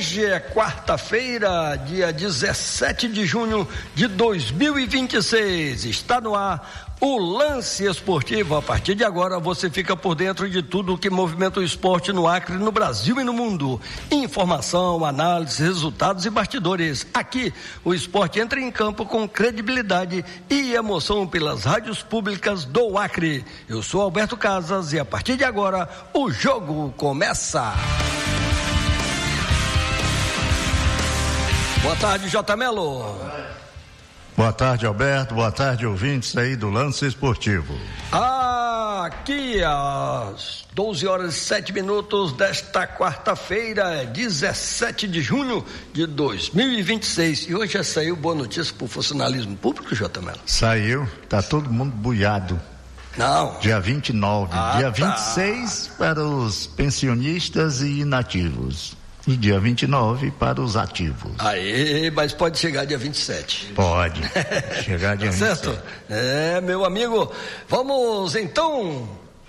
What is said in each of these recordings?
Hoje é quarta-feira, dia 17 de junho de 2026. Está no ar o Lance Esportivo. A partir de agora você fica por dentro de tudo que movimenta o esporte no Acre, no Brasil e no mundo. Informação, análise, resultados e bastidores. Aqui o esporte entra em campo com credibilidade e emoção pelas rádios públicas do Acre. Eu sou Alberto Casas e a partir de agora o jogo começa. Boa tarde, J. Melo. Boa tarde, Alberto. Boa tarde, ouvintes aí do Lance Esportivo. Aqui às 12h07 desta quarta-feira, 17 de junho de 2026. E hoje já saiu boa notícia para o funcionalismo público, J. Melo? Saiu, tá todo mundo buiado. Não. Dia 29, dia 26 para os pensionistas e inativos. E dia 29 para os ativos. Aí, mas pode chegar dia 27. Pode. Chegar dia 27. Certo? Meu amigo. Vamos então.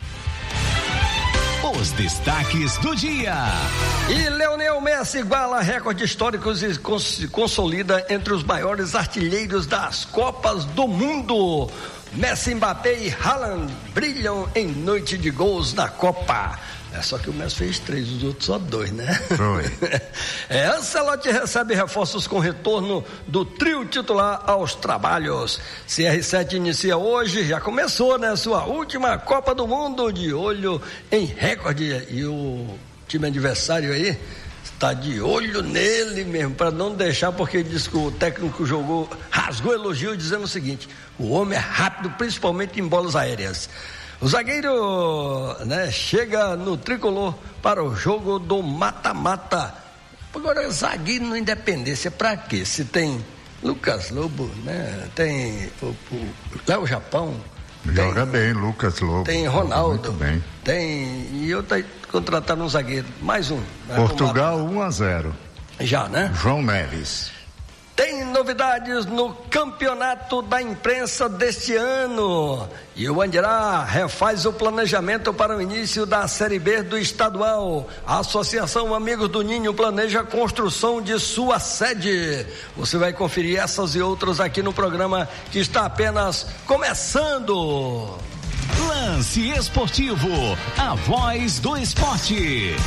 Os destaques do dia. E Lionel Messi iguala recordes históricos e se consolida entre os maiores artilheiros das Copas do Mundo. Messi, Mbappé e Haaland brilham em noite de gols na Copa. Só que o Messi fez 3, os outros só 2, né? Foi. Ancelotti recebe reforços com retorno do trio titular aos trabalhos. CR7 inicia hoje, já começou, né? Sua última Copa do Mundo, de olho em recorde. E o time adversário aí está de olho nele mesmo, para não deixar, porque diz que o técnico jogou, rasgou elogio dizendo o seguinte: o homem é rápido, principalmente em bolas aéreas. O zagueiro, né, chega no tricolor para o jogo do mata-mata. Agora, zagueiro no Independência, para quê? Se tem Lucas Lobo, né? Tem o Léo Japão. Joga bem, Lucas Lobo. Tem Ronaldo. Muito bem. Tem. E eu contratar um zagueiro. Mais um. Né, Portugal 1-0. Já, né? João Neves. Tem novidades no campeonato da imprensa deste ano. E o Andirá refaz o planejamento para o início da Série B do estadual. A Associação Amigos do Ninho planeja a construção de sua sede. Você vai conferir essas e outras aqui no programa que está apenas começando. Lance Esportivo, a voz do esporte.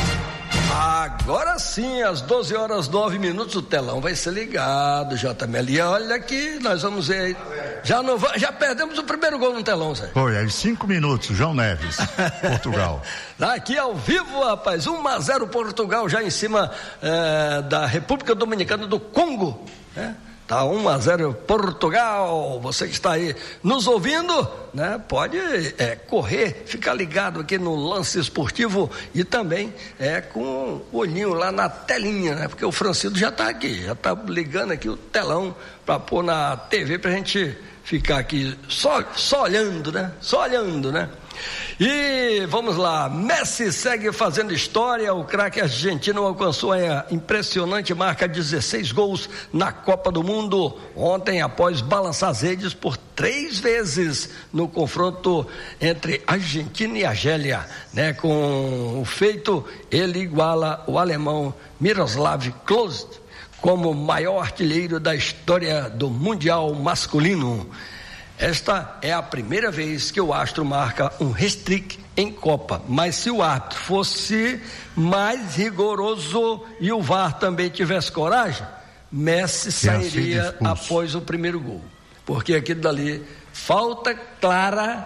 Agora sim, às 12h09, o telão vai ser ligado, JML. E olha que nós vamos ver aí. Já perdemos o primeiro gol no telão, Zé. Foi, aí 5 minutos, João Neves, Portugal. Aqui ao vivo, rapaz, 1-0 Portugal, já em cima da República Dominicana do Congo, né? Tá 1-0 Portugal. Você que está aí nos ouvindo, né? Pode correr, ficar ligado aqui no Lance Esportivo e também com o olhinho lá na telinha, né? Porque o Francido já está aqui, já está ligando aqui o telão para pôr na TV pra gente ficar aqui só olhando, né? Só olhando, né? E vamos lá, Messi segue fazendo história. O craque argentino alcançou a impressionante marca de 16 gols na Copa do Mundo ontem, após balançar as redes por 3 vezes no confronto entre Argentina e Argélia, né? Com o feito, ele iguala o alemão Miroslav Klose como maior artilheiro da história do Mundial masculino. Esta é a primeira vez que o astro marca um hat-trick em Copa, mas se o árbitro fosse mais rigoroso e o VAR também tivesse coragem, Messi sairia após o primeiro gol, porque aquilo dali, falta clara,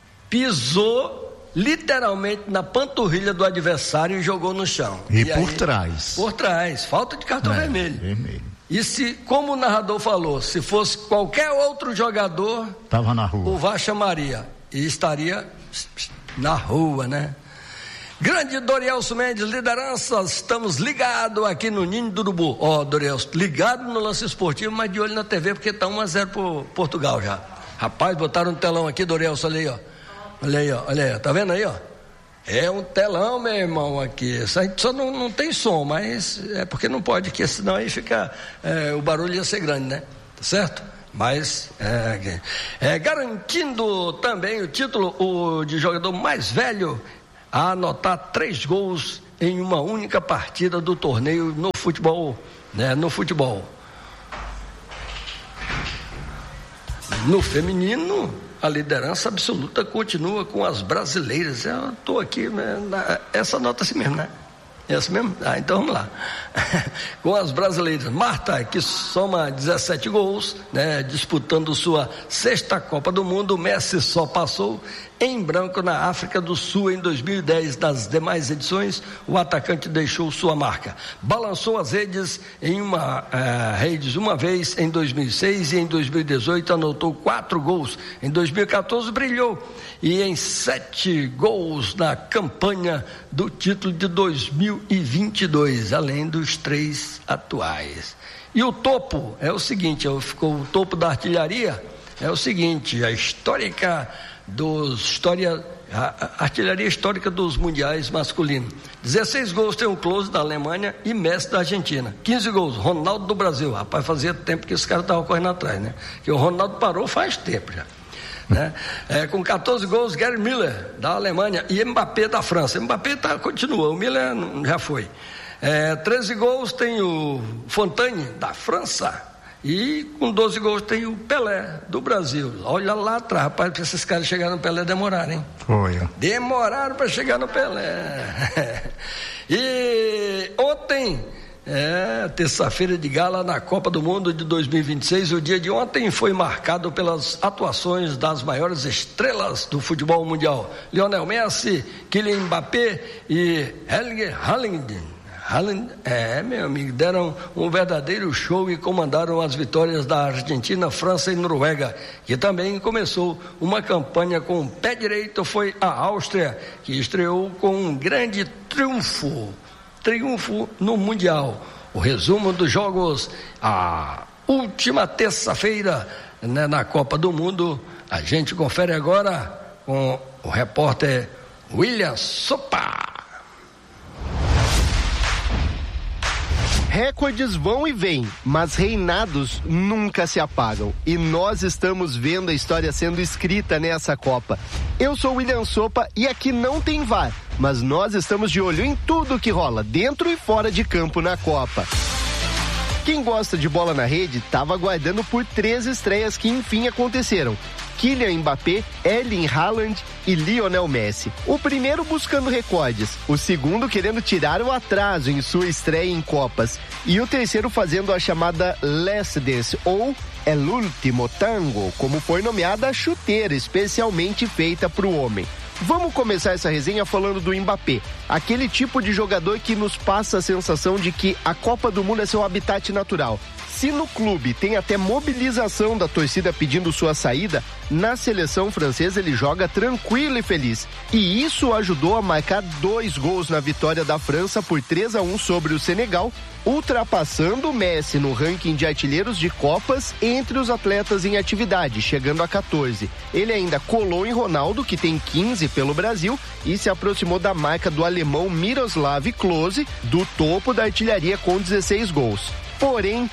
pisou literalmente na panturrilha do adversário e jogou no chão. E por trás. Por trás, falta de cartão vermelho. E se, como o narrador falou, se fosse qualquer outro jogador, tava na rua. O VAR chamaria e estaria na rua, né? Grande Dorielso Mendes, liderança, estamos ligados aqui no Ninho do Urubu. Dorielso, ligado no Lance Esportivo, mas de olho na TV, porque tá 1-0 por Portugal já. Rapaz, botaram um telão aqui, Dorielso, olha aí, ó. Olha aí, tá vendo aí, ó? É um telão, meu irmão, aqui. A gente só não tem som, mas é porque não pode, porque senão aí fica, o barulho ia ser grande, né? Tá certo? Mas garantindo também o título de jogador mais velho a anotar 3 gols em uma única partida do torneio no futebol, né? No futebol. No feminino, a liderança absoluta continua com as brasileiras. Eu estou aqui, né, essa nota assim mesmo, né? Essa mesmo? Então vamos lá. Com as brasileiras. Marta, que soma 17 gols, né, disputando sua 6ª Copa do Mundo. Messi só passou em branco na África do Sul em 2010. Nas demais edições, o atacante deixou sua marca. Balançou as redes uma vez em 2006 e em 2018 anotou 4 gols. Em 2014 brilhou e em 7 gols na campanha do título de 2022, além dos 3 atuais. E o topo é o seguinte, ficou o topo da artilharia, é o seguinte, a artilharia histórica dos mundiais masculinos. 16 gols tem o Klose da Alemanha e Messi da Argentina. 15 gols, Ronaldo do Brasil. Rapaz, fazia tempo que esse cara estava correndo atrás, né? Que o Ronaldo parou faz tempo já. Né? Com 14 gols, Gary Miller da Alemanha e Mbappé da França. Mbappé continua, o Miller já foi. 13 gols tem o Fontaine da França e com 12 gols tem o Pelé do Brasil. Olha lá atrás, rapaz, para esses caras chegarem no Pelé demoraram, hein? Foi. Demoraram para chegar no Pelé. E ontem, terça-feira de gala na Copa do Mundo de 2026, o dia de ontem foi marcado pelas atuações das maiores estrelas do futebol mundial: Lionel Messi, Kylian Mbappé e Erling Haaland. Meu amigo, deram um verdadeiro show e comandaram as vitórias da Argentina, França e Noruega, que também começou uma campanha com o pé direito. Foi a Áustria, que estreou com um grande triunfo no Mundial. O resumo dos jogos, a última terça-feira, né, na Copa do Mundo, a gente confere agora com o repórter William Sopa. Recordes vão e vêm, mas reinados nunca se apagam. E nós estamos vendo a história sendo escrita nessa Copa. Eu sou o William Sopa e aqui não tem VAR, mas nós estamos de olho em tudo que rola dentro e fora de campo na Copa. Quem gosta de bola na rede estava aguardando por 3 estreias que enfim aconteceram: Kylian Mbappé, Erling Haaland e Lionel Messi. O primeiro buscando recordes, o segundo querendo tirar o atraso em sua estreia em Copas e o terceiro fazendo a chamada Last Dance, ou El Último Tango, como foi nomeada a chuteira especialmente feita para o homem. Vamos começar essa resenha falando do Mbappé, aquele tipo de jogador que nos passa a sensação de que a Copa do Mundo é seu habitat natural. Se no clube tem até mobilização da torcida pedindo sua saída, na seleção francesa ele joga tranquilo e feliz. E isso ajudou a marcar 2 gols na vitória da França por 3-1 sobre o Senegal, ultrapassando o Messi no ranking de artilheiros de Copas entre os atletas em atividade, chegando a 14. Ele ainda colou em Ronaldo, que tem 15 pelo Brasil, e se aproximou da marca do alemão Miroslav Klose, do topo da artilharia com 16 gols. Porém,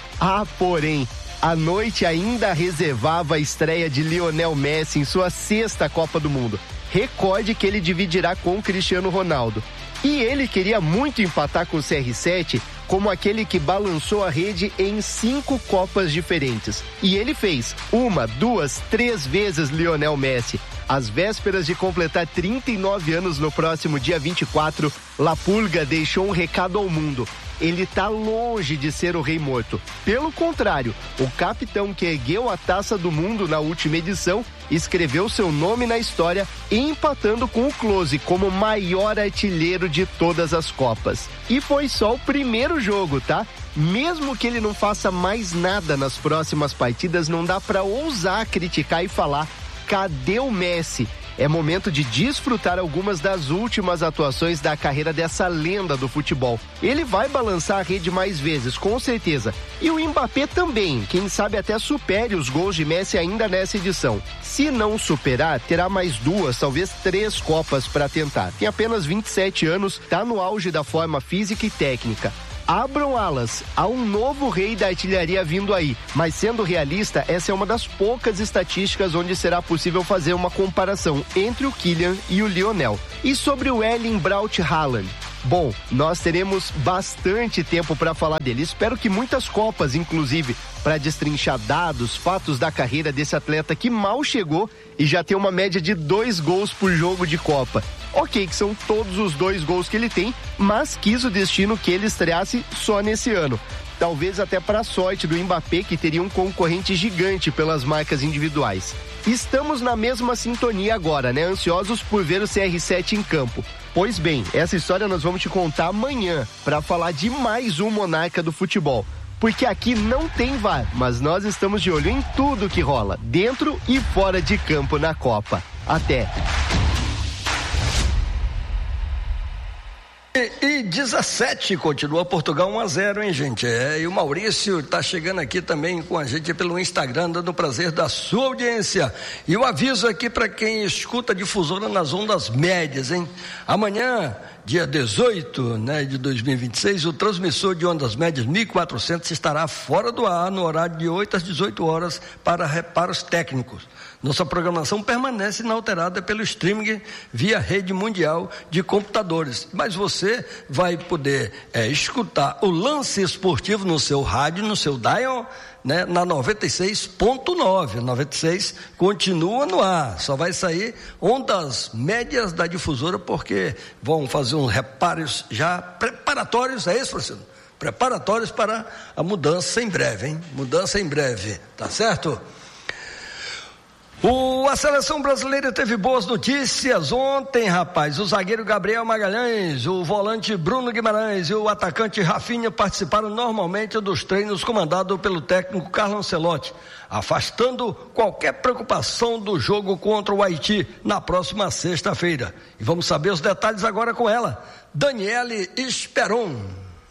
a noite ainda reservava a estreia de Lionel Messi em sua 6ª Copa do Mundo, recorde que ele dividirá com Cristiano Ronaldo. E ele queria muito empatar com o CR7 como aquele que balançou a rede em 5 Copas diferentes. E ele fez 1, 2, 3 vezes Lionel Messi. Às vésperas de completar 39 anos no próximo dia 24, La Pulga deixou um recado ao mundo: ele tá longe de ser o rei morto. Pelo contrário, o capitão que ergueu a taça do mundo na última edição escreveu seu nome na história, empatando com o Klose como maior artilheiro de todas as Copas. E foi só o primeiro jogo, tá? Mesmo que ele não faça mais nada nas próximas partidas, não dá pra ousar criticar e falar: cadê o Messi? É momento de desfrutar algumas das últimas atuações da carreira dessa lenda do futebol. Ele vai balançar a rede mais vezes, com certeza. E o Mbappé também, quem sabe até supere os gols de Messi ainda nessa edição. Se não superar, terá mais 2, talvez 3 Copas para tentar. Tem apenas 27 anos, está no auge da forma física e técnica. Abram alas, há um novo rei da artilharia vindo aí, mas sendo realista, essa é uma das poucas estatísticas onde será possível fazer uma comparação entre o Kylian e o Lionel. E sobre o Erling Braut Haaland, Bom, nós teremos bastante tempo para falar dele. Espero que muitas Copas, inclusive, para destrinchar dados, fatos da carreira desse atleta que mal chegou e já tem uma média de 2 gols por jogo de Copa. Ok, que são todos os 2 gols que ele tem, mas quis o destino que ele estreasse só nesse ano. Talvez até para a sorte do Mbappé, que teria um concorrente gigante pelas marcas individuais. Estamos na mesma sintonia agora, né? Ansiosos por ver o CR7 em campo. Pois bem, essa história nós vamos te contar amanhã para falar de mais um monarca do futebol. Porque aqui não tem VAR, mas nós estamos de olho em tudo que rola, dentro e fora de campo na Copa. Até! E 17, continua Portugal 1-0, hein, gente? E o Maurício tá chegando aqui também com a gente pelo Instagram, dando o prazer da sua audiência. E o aviso aqui para quem escuta a difusora nas ondas médias, hein? Amanhã, dia 18, né, de 2026, o transmissor de ondas médias 1400 estará fora do ar no horário de 8 às 18 horas para reparos técnicos. Nossa programação permanece inalterada pelo streaming via rede mundial de computadores. Mas você vai poder escutar o lance esportivo no seu rádio, no seu dial, né, na 96.9. 96 continua no ar. Só vai sair ondas médias da difusora porque vão fazer uns reparos já preparatórios, é isso, Francisco? Preparatórios para a mudança em breve, hein? Mudança em breve, tá certo? A seleção brasileira teve boas notícias ontem, rapaz. O zagueiro Gabriel Magalhães, o volante Bruno Guimarães e o atacante Rafinha participaram normalmente dos treinos comandados pelo técnico Carlo Ancelotti, afastando qualquer preocupação do jogo contra o Haiti na próxima sexta-feira. E vamos saber os detalhes agora com ela, Daniele Esperon.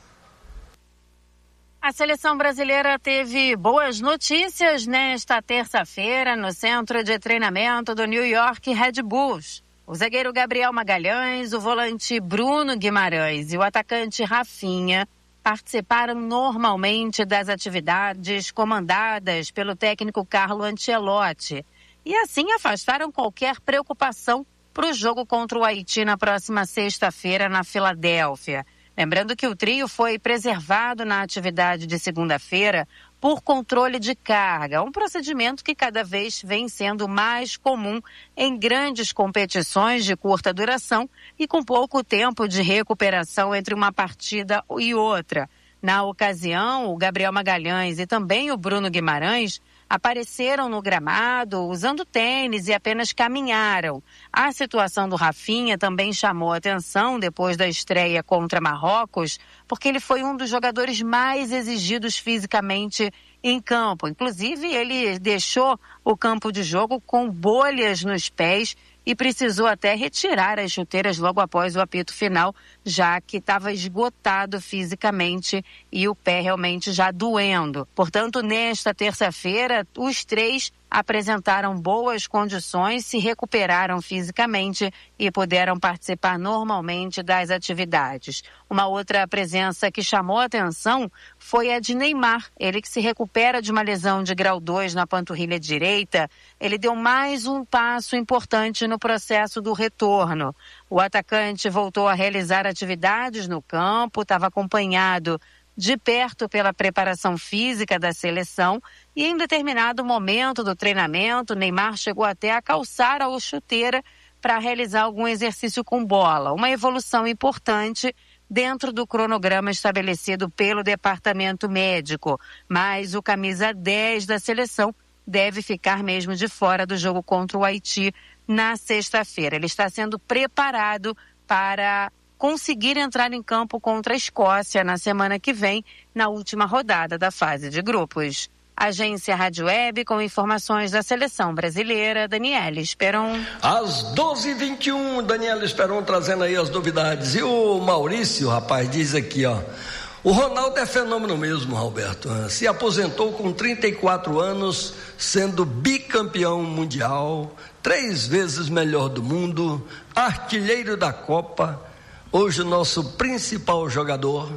A seleção brasileira teve boas notícias nesta terça-feira no centro de treinamento do New York Red Bulls. O zagueiro Gabriel Magalhães, o volante Bruno Guimarães e o atacante Rafinha participaram normalmente das atividades comandadas pelo técnico Carlo Ancelotti e assim afastaram qualquer preocupação para o jogo contra o Haiti na próxima sexta-feira na Filadélfia. Lembrando que o trio foi preservado na atividade de segunda-feira por controle de carga, um procedimento que cada vez vem sendo mais comum em grandes competições de curta duração e com pouco tempo de recuperação entre uma partida e outra. Na ocasião, o Gabriel Magalhães e também o Bruno Guimarães apareceram no gramado usando tênis e apenas caminharam. A situação do Rafinha também chamou a atenção depois da estreia contra Marrocos, porque ele foi um dos jogadores mais exigidos fisicamente em campo. Inclusive, ele deixou o campo de jogo com bolhas nos pés e precisou até retirar as chuteiras logo após o apito final, já que estava esgotado fisicamente e o pé realmente já doendo. Portanto, nesta terça-feira, os três apresentaram boas condições, se recuperaram fisicamente e puderam participar normalmente das atividades. Uma outra presença que chamou a atenção foi a de Neymar. Ele que se recupera de uma lesão de grau 2 na panturrilha direita, ele deu mais um passo importante no processo do retorno. O atacante voltou a realizar atividades no campo, estava acompanhado de perto pela preparação física da seleção e em determinado momento do treinamento, Neymar chegou até a calçar a chuteira para realizar algum exercício com bola. Uma evolução importante dentro do cronograma estabelecido pelo departamento médico. Mas o camisa 10 da seleção deve ficar mesmo de fora do jogo contra o Haiti na sexta-feira. Ele está sendo preparado para conseguir entrar em campo contra a Escócia na semana que vem, na última rodada da fase de grupos. Agência Rádio Web com informações da seleção brasileira, Daniele Esperon. Às 12h21, Daniele Esperon trazendo aí as novidades. E o Maurício, rapaz, diz aqui, ó. O Ronaldo é fenômeno mesmo, Roberto. Se aposentou com 34 anos, sendo bicampeão mundial, 3 vezes melhor do mundo, artilheiro da Copa. Hoje o nosso principal jogador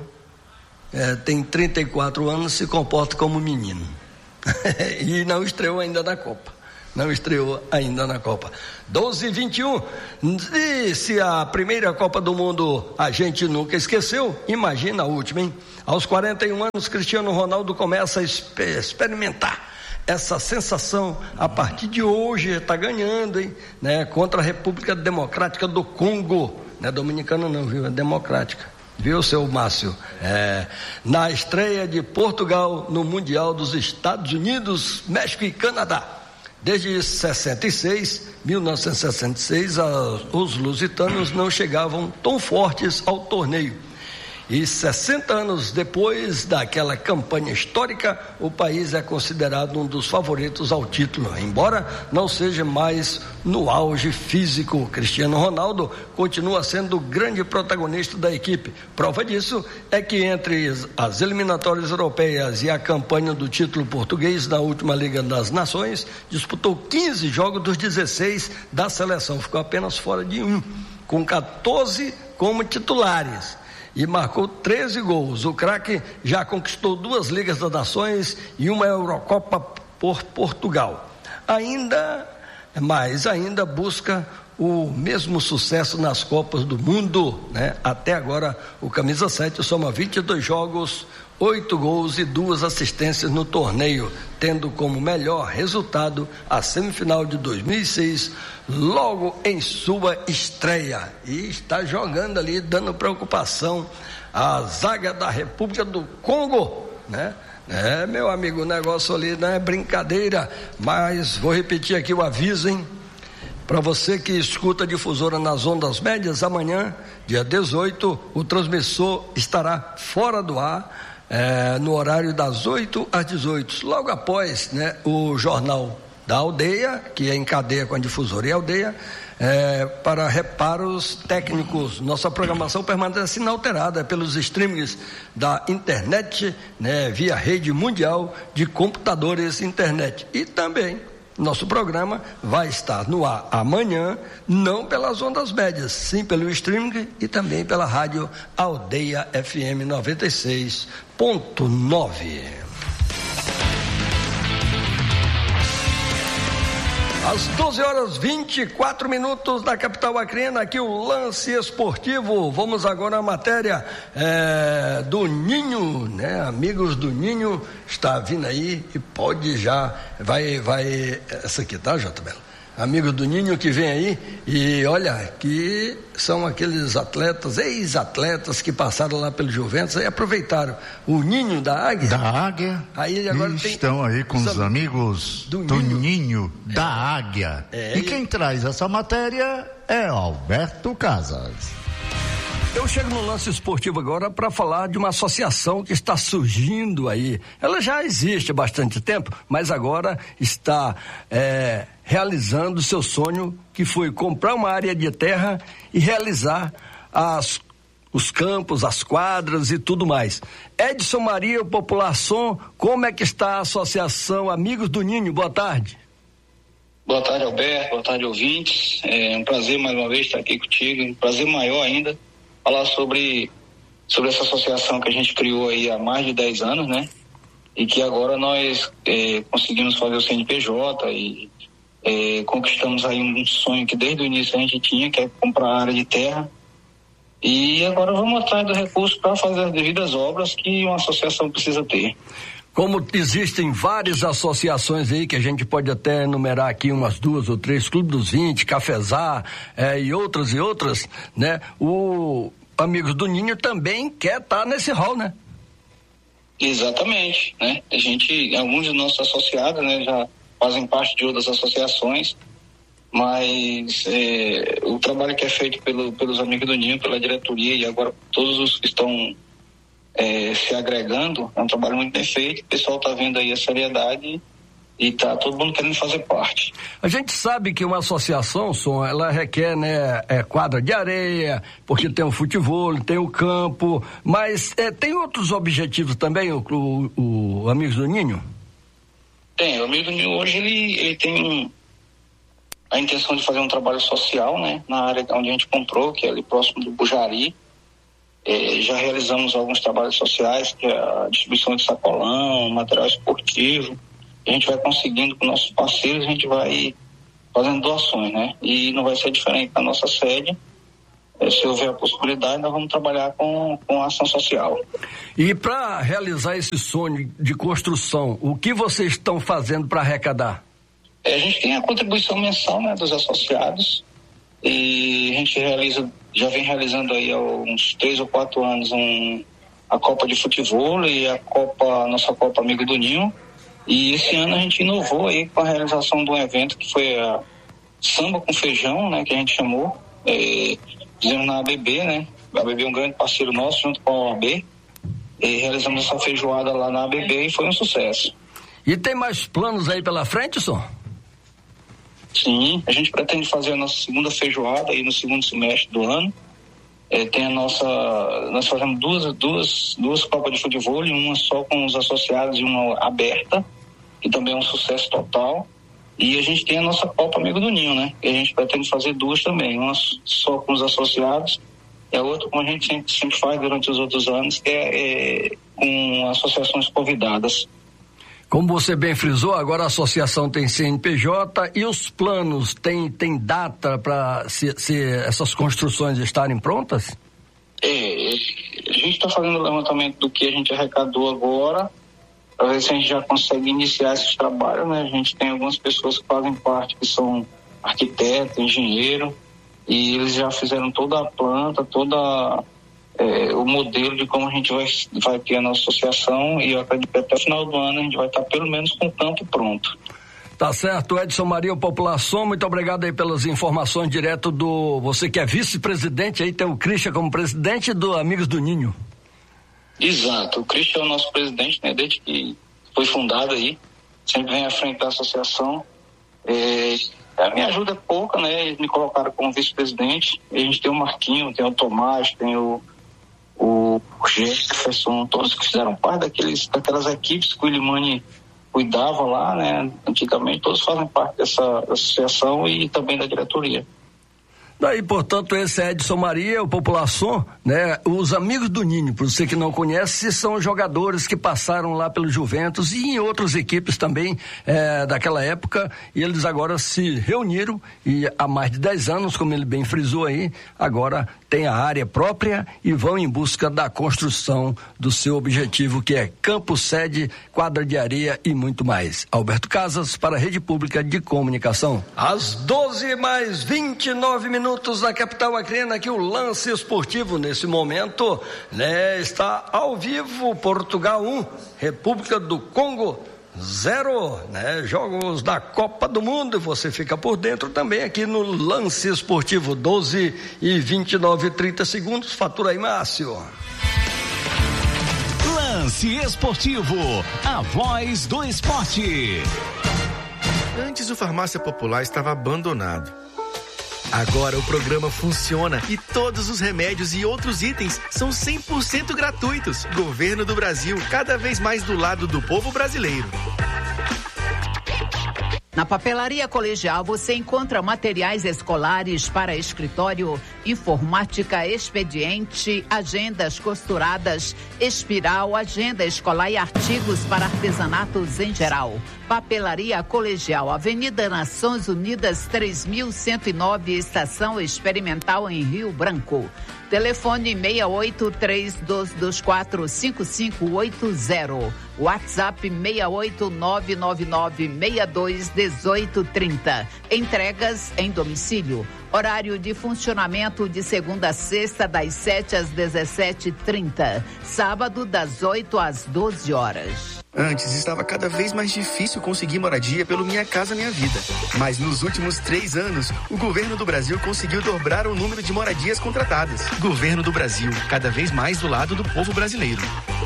tem 34 anos, se comporta como menino. E não estreou ainda na Copa. não estreou ainda na Copa. 12:21. E se a primeira Copa do Mundo a gente nunca esqueceu, imagina a última, hein? Aos 41 anos, Cristiano Ronaldo começa a experimentar essa sensação. A partir de hoje está ganhando, hein? Né? Contra a República Democrática do Congo. Não é dominicana não, viu? É democrática. Viu, seu Márcio? Na estreia de Portugal no Mundial dos Estados Unidos, México e Canadá. Desde 1966, os lusitanos não chegavam tão fortes ao torneio. E 60 anos depois daquela campanha histórica, o país é considerado um dos favoritos ao título, embora não seja mais no auge físico. Cristiano Ronaldo continua sendo o grande protagonista da equipe. Prova disso é que entre as eliminatórias europeias e a campanha do título português na última Liga das Nações, disputou 15 jogos dos 16 da seleção, ficou apenas fora de um, com 14 como titulares. E marcou 13 gols. O craque já conquistou 2 Ligas das Nações e uma Eurocopa por Portugal. Ainda busca o mesmo sucesso nas Copas do Mundo, né? Até agora o camisa 7 soma 22 jogos, 8 gols e 2 assistências no torneio, tendo como melhor resultado a semifinal de 2006, logo em sua estreia. E está jogando ali, dando preocupação à zaga da República do Congo, né? Meu amigo, o negócio ali não é brincadeira, mas vou repetir aqui o aviso, hein? Para você que escuta a difusora nas ondas médias, amanhã, dia 18, o transmissor estará fora do ar, no horário das 8 às 18, logo após, né, o jornal da Aldeia, que é em cadeia com a difusora e a Aldeia, para reparos técnicos. Nossa programação permanece inalterada pelos streamings da internet, né, via rede mundial de computadores internet. E também nosso programa vai estar no ar amanhã, não pelas ondas médias, sim pelo streaming e também pela rádio Aldeia FM 96.9. Às 12h24 da capital acreana, aqui o Lance Esportivo. Vamos agora à matéria do Ninho, né? Amigos do Ninho, está vindo aí e pode já, vai, essa aqui, tá, JB? Amigos do Ninho que vem aí e olha, que são aqueles atletas, ex-atletas que passaram lá pelo Juventus e aproveitaram o Ninho da Águia. Da Águia. Aí agora estão aí com os amigos do Ninho da Águia. E quem traz essa matéria é Alberto Casas. Eu chego no Lance Esportivo agora para falar de uma associação que está surgindo aí. Ela já existe há bastante tempo, mas agora está realizando seu sonho, que foi comprar uma área de terra e realizar os campos, as quadras e tudo mais. Edson Maria, o Popular Som, como é que está a associação Amigos do Ninho? Boa tarde. Boa tarde, Alberto. Boa tarde, ouvintes. É um prazer mais uma vez estar aqui contigo. Um prazer maior ainda falar sobre essa associação que a gente criou aí há mais de 10 anos, né? E que agora nós conseguimos fazer o CNPJ e conquistamos aí um sonho que desde o início a gente tinha, que é comprar a área de terra. E agora vamos atrás do recurso para fazer as devidas obras que uma associação precisa ter. Como existem várias associações aí, que a gente pode até enumerar aqui umas 2 ou 3, Clube dos 20, Cafezar, e outras, né? O Amigos do Ninho também quer estar nesse hall, né? Exatamente, né? Alguns dos nossos associados, né, já fazem parte de outras associações, mas o trabalho que é feito pelos Amigos do Ninho, pela diretoria e agora todos os que estão se agregando, é um trabalho muito bem feito. O pessoal está vendo aí a seriedade e está todo mundo querendo fazer parte. A gente sabe que uma associação, ela requer, né, quadra de areia, porque tem o futebol, tem o campo, mas tem outros objetivos também, o Amigos do Ninho? Tem, o Amigos do Ninho hoje ele tem a intenção de fazer um trabalho social, né, na área onde a gente comprou, que é ali próximo do Bujari. Já realizamos alguns trabalhos sociais, que é a distribuição de sacolão, material esportivo, a gente vai conseguindo com nossos parceiros, a gente vai fazendo doações, né? E não vai ser diferente na nossa sede. Se houver a possibilidade, nós vamos trabalhar com a ação social. E para realizar esse sonho de construção, o que vocês estão fazendo para arrecadar? A gente tem a contribuição mensal, né, dos associados, e a gente já vem realizando aí há uns 3 ou 4 anos a Copa de Futebol e nossa Copa Amigo do Ninho. E esse ano a gente inovou aí com a realização de um evento que foi a Samba com Feijão, né, que a gente chamou. Fizemos na ABB, né? A ABB é um grande parceiro nosso, junto com a OAB. E realizamos essa feijoada lá na ABB e foi um sucesso. E tem mais planos aí pela frente, senhor? Sim, a gente pretende fazer a nossa segunda feijoada aí no segundo semestre do ano. Nós fazemos duas Copas de Futebol, uma só com os associados e uma aberta, que também é um sucesso total. E a gente tem a nossa Copa Amigo do Ninho, né? E a gente pretende fazer 2 também, uma só com os associados e a outra, como a gente sempre faz durante os outros anos, que é com associações convidadas. Como você bem frisou, agora a associação tem CNPJ e os planos tem data para se essas construções estarem prontas? A gente está fazendo o levantamento do que a gente arrecadou agora, para ver se a gente já consegue iniciar esses trabalhos, né? A gente tem algumas pessoas que fazem parte, que são arquitetos, engenheiro, e eles já fizeram toda a planta, o modelo de como a gente vai ter a nossa associação, e eu acredito que até o final do ano a gente vai estar pelo menos com o campo pronto. Tá certo, Edson Maria, população, muito obrigado aí pelas informações direto você que é vice-presidente, aí tem o Christian como presidente do Amigos do Ninho. Exato, o Christian é o nosso presidente, né, desde que foi fundado aí, sempre vem à frente da associação. A minha ajuda é pouca, né, eles me colocaram como vice-presidente, a gente tem o Marquinho, tem o Tomás, tem o Jefferson, todos que fizeram parte daquelas equipes que o Ilimani cuidava lá, né, antigamente, todos fazem parte dessa associação e também da diretoria. Daí, portanto, esse é Edson Maria, o população, né? Os Amigos do Ninho, para você que não conhece, são jogadores que passaram lá pelo Juventus e em outras equipes também daquela época, e eles agora se reuniram e há mais de 10 anos, como ele bem frisou aí, agora tem a área própria e vão em busca da construção do seu objetivo, que é campo, sede, quadra de areia e muito mais. Alberto Casas para a Rede Pública de Comunicação. Às 12:29 na capital acreana, aqui o Lance Esportivo nesse momento, né, está ao vivo. Portugal 1, República do Congo 0, né, jogos da Copa do Mundo, e você fica por dentro também aqui no Lance Esportivo. 12:29, 30 fatura aí, Márcio. Lance Esportivo, a voz do esporte. Antes o Farmácia Popular estava abandonado. Agora o programa funciona e todos os remédios e outros itens são 100% gratuitos. Governo do Brasil, cada vez mais do lado do povo brasileiro. Na Papelaria Colegial você encontra materiais escolares para escritório, informática, expediente, agendas costuradas, espiral, agenda escolar e artigos para artesanatos em geral. Papelaria Colegial, Avenida Nações Unidas 3109, Estação Experimental em Rio Branco. Telefone 6832245580. WhatsApp 68999621830. Entregas em domicílio. Horário de funcionamento de segunda a sexta, das 7 às 17h30. Sábado, das 8 às 12 horas. Antes estava cada vez mais difícil conseguir moradia pelo Minha Casa Minha Vida. Mas nos últimos 3 anos, o governo do Brasil conseguiu dobrar o número de moradias contratadas. Governo do Brasil, cada vez mais do lado do povo brasileiro.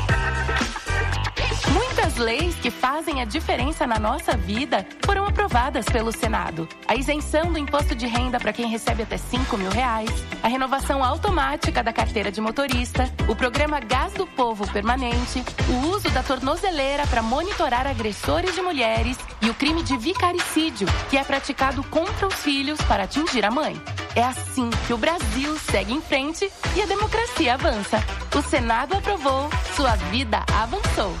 Muitas leis que fazem a diferença na nossa vida foram aprovadas pelo Senado. A isenção do imposto de renda para quem recebe até R$5.000, a renovação automática da carteira de motorista, o programa Gás do Povo Permanente, o uso da tornozeleira para monitorar agressores de mulheres e o crime de vicaricídio, que é praticado contra os filhos para atingir a mãe. É assim que o Brasil segue em frente e a democracia avança. O Senado aprovou, sua vida avançou.